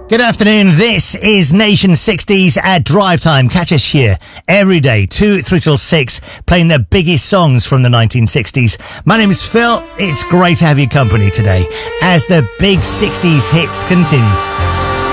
Good afternoon, this is Nation 60s at Drive Time. Catch us here every day, 2, 3 till 6, playing the biggest songs from the 1960s. My name is Phil, it's great to have your company today as the big 60s hits continue.